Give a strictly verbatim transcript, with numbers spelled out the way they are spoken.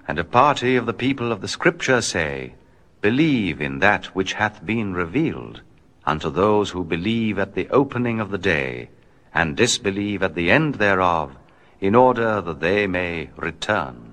And a party of the people of the Scripture say, Believe in that which hath been revealed unto those who believe at the opening of the day, and disbelieve at the end thereof, in order that they may return.